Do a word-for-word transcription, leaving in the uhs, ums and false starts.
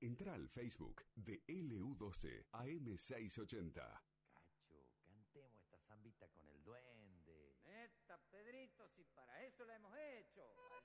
Entra al Facebook de L U doce A M seiscientos ochenta. Cacho, cantemos esta zambita con el duende. Neta, Pedrito, si para eso la hemos hecho. Al